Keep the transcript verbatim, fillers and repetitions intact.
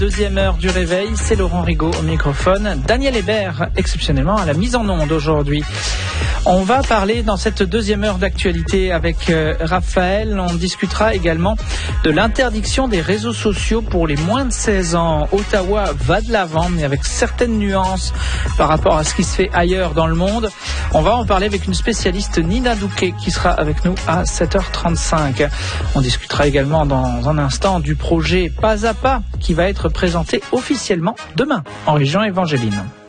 Deuxième heure du réveil, c'est Laurent Rigaud au microphone, Daniel Hébert exceptionnellement à la mise en onde aujourd'hui. On va parler dans cette deuxième heure d'actualité avec euh, Raphaël. On discutera également de l'interdiction des réseaux sociaux pour les moins de seize ans. Ottawa va de l'avant, mais avec certaines nuances par rapport à ce qui se fait ailleurs dans le monde. On va en parler avec une spécialiste, Nina Douquet, qui sera avec nous à sept heures trente-cinq. On discutera également dans un instant du projet Pas à Pas qui va être présenté officiellement demain en région Évangéline.